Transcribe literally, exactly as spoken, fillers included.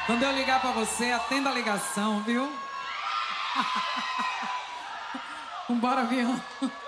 Quando eu ligar pra você, atenda a ligação, viu? Vambora, avião.